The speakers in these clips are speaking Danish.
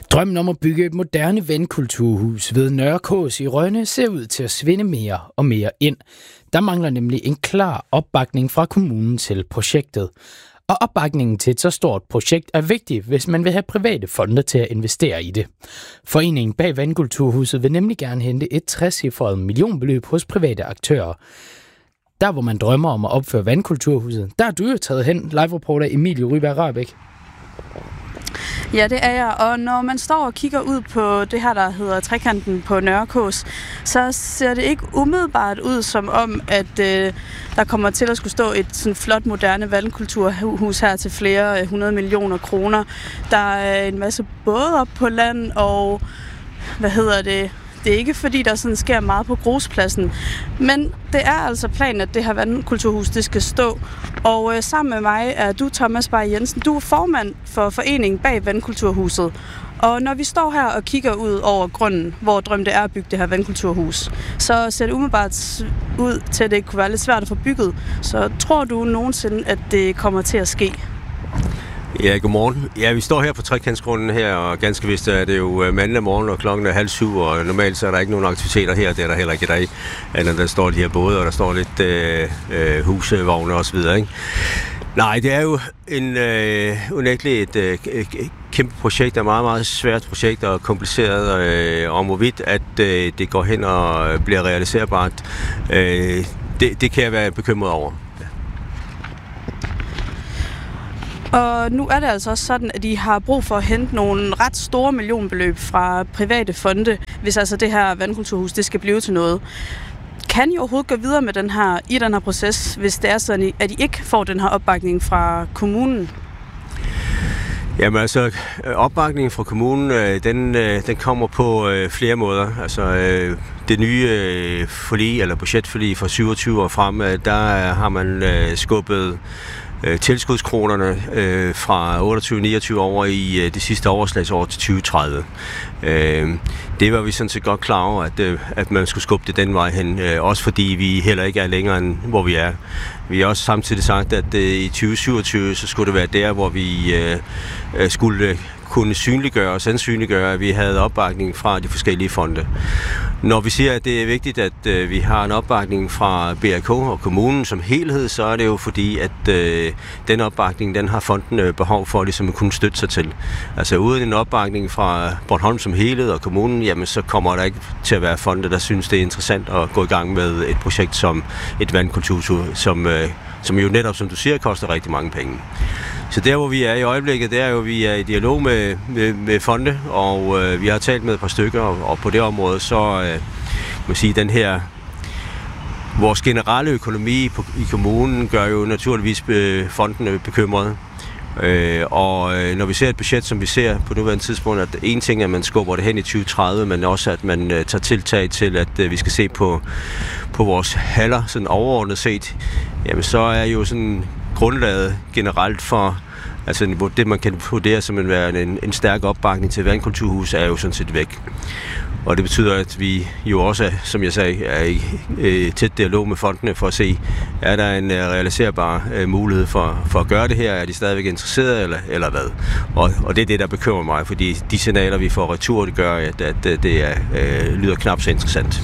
Drømmen om at bygge et moderne vandkulturhus ved Nørrekås i Rønne ser ud til at svinde mere og mere ind. Der mangler nemlig en klar opbakning fra kommunen til projektet. Og opbakningen til et så stort projekt er vigtig, hvis man vil have private fonde til at investere i det. Foreningen bag Vandkulturhuset vil nemlig gerne hente et 60-cifret millionbeløb hos private aktører. Der, hvor man drømmer om at opføre Vandkulturhuset, der er du jo taget hen, live-reporter Emilie Ryberg-Rabeck. Ja, det er jeg. Og når man står og kigger ud på det her, der hedder Trekanten på Nørrekås, så ser det ikke umiddelbart ud som om, at der kommer til at skulle stå et sådan flot, moderne vandkulturhus her til flere 100 millioner kroner. Der er en masse både op på land, og det er ikke fordi, der sådan sker meget på gruspladsen, men det er altså planen, at det her vandkulturhus det skal stå. Og sammen med mig er du, Thomas Bay Jensen. Du er formand for foreningen bag Vandkulturhuset. Og når vi står her og kigger ud over grunden, hvor drømmen det er at bygge det her vandkulturhus, så ser det umiddelbart ud til, at det kunne være lidt svært at få bygget. Så tror du nogensinde, at det kommer til at ske? Ja, godmorgen. Ja, vi står her på trekantsgrunden her, og ganske vist er det jo mandag morgen, og klokken er 6:30, og normalt så er der ikke nogen aktiviteter her, det er der heller ikke i dag, andet der står de her både, og der står lidt husvogne og så videre, ikke? Nej, det er jo unægteligt et kæmpe projekt, et meget, meget svært projekt og kompliceret, og hvorvidt at det går hen og bliver realiserbart, det kan jeg være bekymret over. Og nu er det altså også sådan, at I har brug for at hente nogle ret store millionbeløb fra private fonde, hvis altså det her vandkulturhus det skal blive til noget. Kan I overhovedet gå videre med den her proces, hvis det er sådan, at I ikke får den her opbakning fra kommunen? Jamen altså, opbakningen fra kommunen, den kommer på flere måder. Altså, det nye forlig, eller budgetforlig fra 27 år frem, der har man skubbet tilskudskronerne fra 28-29 over i det sidste overslagsår til 2030. Det var vi sådan set godt klar over, at man skulle skubbe det den vej hen, også fordi vi heller ikke er længere end hvor vi er. Vi har også samtidig sagt, at i 2027 så skulle det være der, hvor vi skulle kunne synliggøre og sandsynliggøre, at vi havde opbakning fra de forskellige fonde. Når vi siger, at det er vigtigt, at vi har en opbakning fra BRK og kommunen som helhed, så er det jo fordi, at den opbakning, den har fonden behov for ligesom at kunne støtte sig til. Altså uden en opbakning fra Bornholm som helhed og kommunen, jamen så kommer der ikke til at være fonde, der synes, det er interessant at gå i gang med et projekt som et vandkulturhus, som jo netop, som du siger, koster rigtig mange penge. Så der, hvor vi er i øjeblikket, det er jo, at vi er i dialog med fonde, og vi har talt med et par stykker, og på det område, så må sige, den her, vores generelle økonomi i kommunen gør jo naturligvis fondene bekymrede. Og når vi ser et budget, som vi ser på nuværende tidspunkt, at en ting er, at man skubber det hen i 2030, men også at man tager tiltag til, at vi skal se på vores haller, sådan overordnet set, jamen så er jo sådan grundlaget generelt for, altså det man kan vurdere som en stærk opbakning til vandkulturhus, er jo sådan set væk. Og det betyder, at vi jo også, som jeg sagde, er i tæt dialog med fondene for at se, er der en realiserbar mulighed for at gøre det her? Er de stadigvæk interesserede, eller hvad? Og det er det, der bekymrer mig, fordi de signaler, vi får retur, det gør, at det lyder knap så interessant.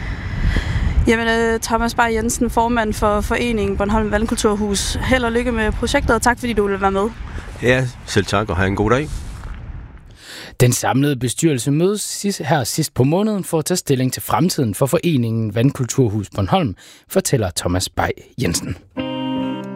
Jamen, Thomas Bay Jensen, formand for foreningen Bornholm Vandkulturhus. Held og lykke med projektet, og tak fordi du ville være med. Ja, selv tak, og have en god dag. Den samlede bestyrelse mødes her sidst på måneden for at tage stilling til fremtiden for foreningen Vandkulturhus Bornholm, fortæller Thomas Bay Jensen.